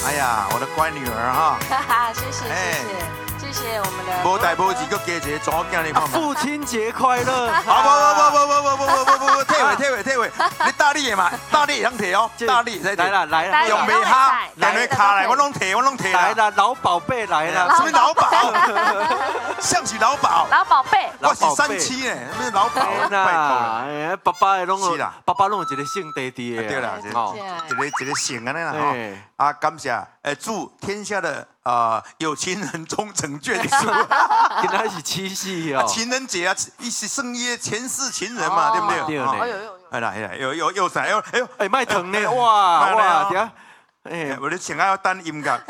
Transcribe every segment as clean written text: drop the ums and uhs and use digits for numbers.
哎呀，我的乖女儿哈。 哈哈，谢谢谢谢我们的。 无代无志，搁加一个总囝你看嘛。 父亲节快乐！ 好，不，退回，你大力的嘛，大力想摕哦，大力在来啦， 用袂哈，两个卡来，我拢摕来啦，老宝贝来啦， 什么老鸨？像是老鸨， 老宝贝， 我是37呢，那老鸨，拜托。 爸爸的拢是啦， 爸爸拢有一个姓弟弟的， 对啦，一个姓安尼啦吼。啊，感谢，祝天下的有情人终成眷属。 今仔是七夕哦， 情人节啊，一起圣约前世情人嘛，对不对？ 对呢。 哎啦，又啥？ 哎，卖疼呢，哇，等下。 我的想要等音乐。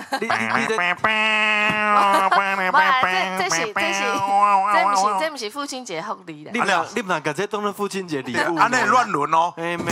这不是父亲节福利的。 你唔能把这当成父亲节礼物。 安尼乱伦哦。 哎妹，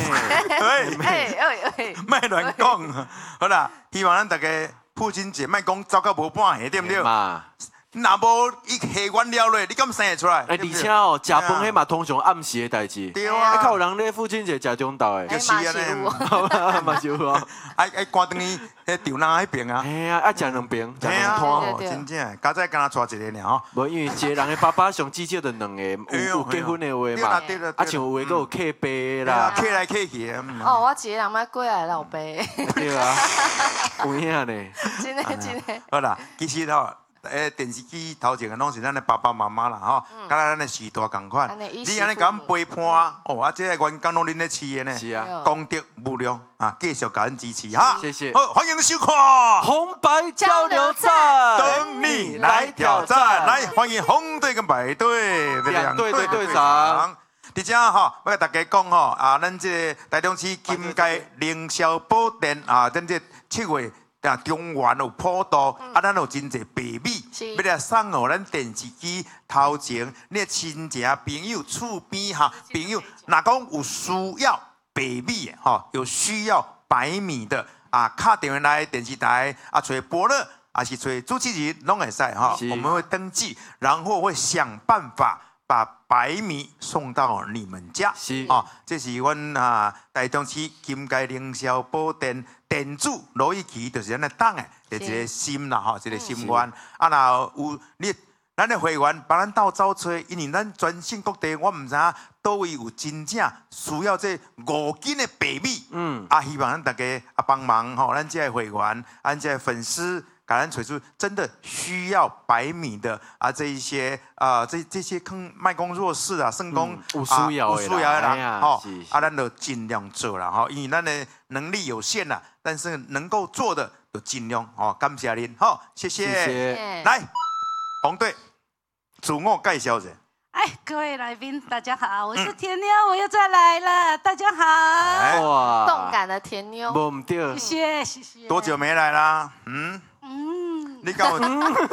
卖乱讲。好啦，希望咱大家父亲节莫讲走到无半下，对不对？若无伊下完了咧，你敢生得出来？ 而且哦，食饭迄嘛通常暗时的代志。 对啊。 较有人咧父亲节食中昼的。 就是安尼。 嘛是有啊。 爱赶等于迄潮南迄边啊。 哎呀，爱食两边，食两摊哦，真正。加再敢若带一个尔吼。 无，因为一个人的爸爸上至少就两个，有结婚的话嘛。啊，像有个有客爸啦。 客来客去。 哦，我一个人买过来老爸。 对啊。有影呢。 真的。 好啦，其实吼。电视机头前个拢是咱的爸爸妈妈啦，吼，甲咱的时代同款。你安尼甲阮陪伴，哦，啊，这个员工拢恁咧饲的呢， 是啊， 功德无量啊，继续甲阮支持哈。 谢谢。 好，欢迎收看红白交流赛， 等你来挑战。来，欢迎红队跟白队两队的队长。 伫遮吼，要甲大家讲吼，啊，咱这台中市金街凌霄宝殿啊，咱这7月。中原有普渡，咱有真侪白米，要来送互咱电视机头前你的亲戚朋友、厝边朋友，若讲有需要白米的有需要白米的啊，打电话来电视台啊，找伯乐，还是找主持人拢会使我们会登记，然后会想办法把白米送到你们家。这是阮台中市金街凌霄宝殿。店主罗伊奇就是咱的党诶，就一个心啦一个心愿。啊，若有咱的会员帮咱斗走找，因为咱全省各地，我唔知影倒位有真正需要这5斤的白米。希望咱大家帮忙咱这会员，咱这粉丝，给咱找出真的需要白米的这一些这些卖公弱势算讲有需要的啦，咱就尽量做啦，因为咱的能力有限啦。但是能够做的就尽量感谢您，谢谢。来，红队，自我介绍一下。 各位来宾，大家好，我是甜妞，我又再来了，大家好。 哇，动感的甜妞， 不对， 谢谢。 多久没来啦？你讲我，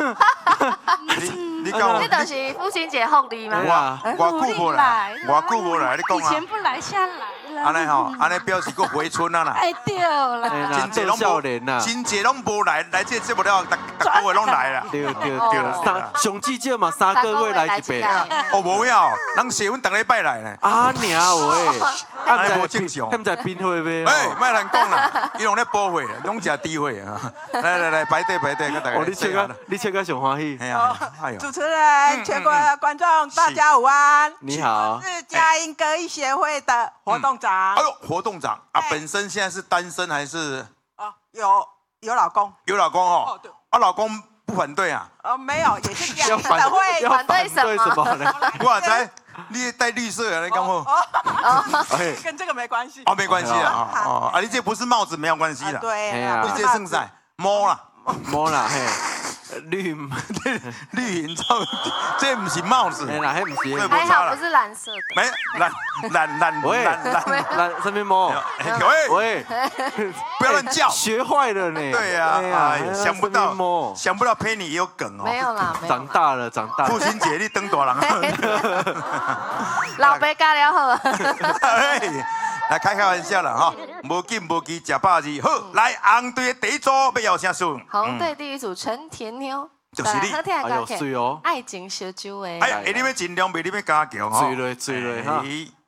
你就是父亲节福利吗？ 我久无来，你讲啊。 以前不来，现在来了。 安尼表示佫回春啊啦。 对啦。 真济拢无人啦， 真济拢无来这节目了，逐个月拢来啦。 对，上至少嘛3个月来一遍。 无呀，人社阮逐礼拜来呢。 娘喂， 安尼无正常。 他们在冰会咩？ 莫乱讲啦，伊拢咧补会，拢食低会啊。来排队，跟大家。 你切个上欢喜。 主持人、全国观众，大家午安。 你好， 是佳音歌艺协会的活动长。 活动长本身现在是单身还是？ 有老公。 有老公哦。对。老公不反对啊？ 没有，也是这样。 会反对什么呢？ 我猜你戴绿色的，你讲我。 跟这个没关系。 没关系啊。你这不是帽子没有关系的。 对啊。你这剩下摸啦嘿。绿营照，这不是帽子， 那不是， 还好不是蓝色的， 没蓝上面摸， 喂，不要乱叫， 学坏了呢。 对呀，想不到陪你也有梗哦。 没有啦， 长大了。 父亲节你登大人， 老爸加了好。 来开玩笑啦哈，无紧无急吃饱日。好，来红队的第一组要邀请谁？ 红队第一组陈甜妞， 就是你。 哎呦，水哦， 爱情小酒诶。 你要尽量袂，你要加强哦。 醉了哈。